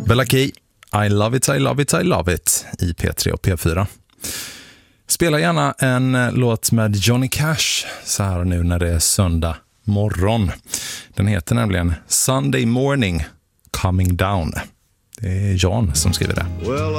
Bella Key, I love it, I love it, I love it i P3 och P4. Spela gärna en låt med Johnny Cash så här nu när det är söndag morgon. Den heter nämligen Sunday Morning Coming Down. Det är Jan som skriver det.